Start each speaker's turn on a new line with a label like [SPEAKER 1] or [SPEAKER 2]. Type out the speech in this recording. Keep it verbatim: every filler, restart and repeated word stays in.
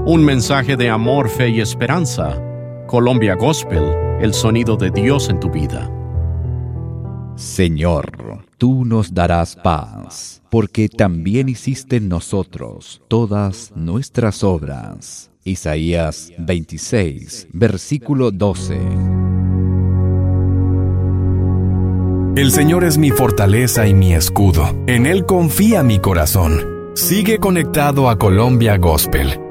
[SPEAKER 1] Un mensaje de amor, fe y esperanza. Colombia Gospel, el sonido de Dios en tu vida.
[SPEAKER 2] Señor, tú nos darás paz, porque también hiciste en nosotros todas nuestras obras. Isaías veintiséis, versículo doce.
[SPEAKER 3] El Señor es mi fortaleza y mi escudo. En Él confía mi corazón. Sigue conectado a Colombia Gospel